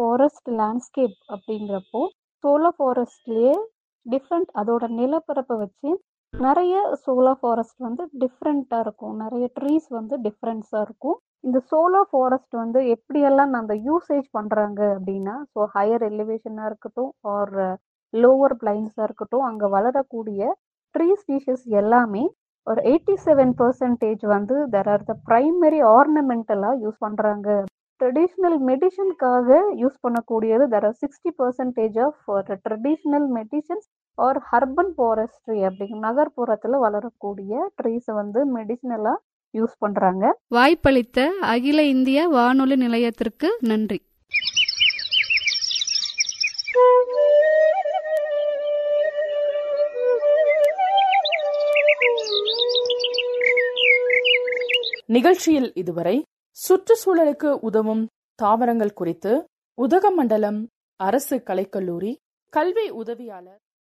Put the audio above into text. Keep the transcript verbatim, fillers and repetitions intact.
Forest landscape அப்படிங்கிறப்போ solar ஃபாரஸ்ட்லேயே different அதோட நிலப்பரப்பை வச்சு நிறைய சோலார் ஃபாரஸ்ட் வந்து டிஃப்ரெண்ட்டாக இருக்கும். நிறைய ட்ரீஸ் வந்து டிஃப்ரெண்ட்ஸாக இருக்கும். இந்த சோலார் ஃபாரஸ்ட் வந்து எப்படியெல்லாம் நம்ம யூசேஜ் பண்ணுறாங்க அப்படின்னா, ஸோ ஹையர் எலிவேஷனாக இருக்கட்டும் ஆர் லோவர் பிளைன்ஸாக இருக்கட்டும், அங்கே வளரக்கூடிய ட்ரீ ஸ்பீஷஸ் எல்லாமே ஒரு எயிட்டி செவன் பர்சன்டேஜ் வந்து there are the primary ஆர்னமெண்டலாக use பண்ணுறாங்க. ட்ரெடிஷ்னல் மெடிசனுக்காக யூஸ் பண்ணக்கூடியது there are sixty percentage of traditional medicines R urban forestry அப்படிங்கிற நகர்ப்புறத்தில் வளரக்கூடிய ட்ரீஸை வந்து மெடிசினலாக யூஸ் பண்ணுறாங்க. வாய்ப்பளித்த அகில இந்திய வானொலி நிலையத்திற்கு நன்றி. நிகழ்ச்சியில் இதுவரை சுற்றுச்சூழலுக்கு உதவும் தாவரங்கள் குறித்து உதகமண்டலம் அரசு கலைக்கல்லூரி கல்வி உதவியாளர்